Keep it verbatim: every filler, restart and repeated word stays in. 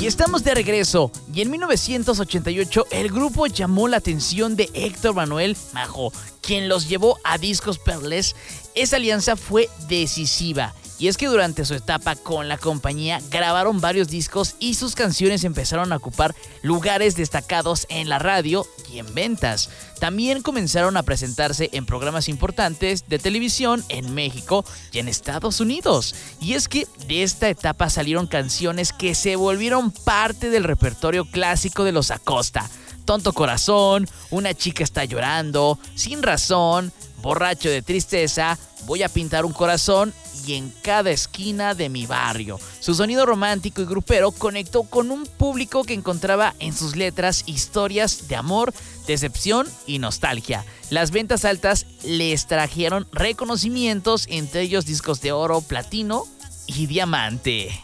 Y estamos de regreso, y en mil novecientos ochenta y ocho el grupo llamó la atención de Héctor Manuel Majo, quien los llevó a Discos Perles. Esa alianza fue decisiva, y es que durante su etapa con la compañía grabaron varios discos y sus canciones empezaron a ocupar lugares destacados en la radio y en ventas. También comenzaron a presentarse en programas importantes de televisión en México y en Estados Unidos. Y es que de esta etapa salieron canciones que se volvieron parte del repertorio clásico de los Acosta. Tonto Corazón, Una chica está llorando, Sin razón, Borracho de tristeza, Voy a pintar un corazón y En cada esquina de mi barrio. Su sonido romántico y grupero conectó con un público que encontraba en sus letras historias de amor, decepción y nostalgia. Las ventas altas les trajeron reconocimientos, entre ellos discos de oro, platino y diamante.